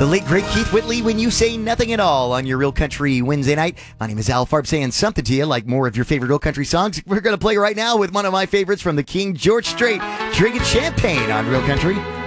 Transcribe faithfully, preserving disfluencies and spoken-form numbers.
The late, great Keith Whitley, When You Say Nothing at All on your Real Country Wednesday night. My name is Al Farb, saying something to you like more of your favorite Real Country songs. We're going to play right now with one of my favorites from the King George Strait, Drinking Champagne on Real Country.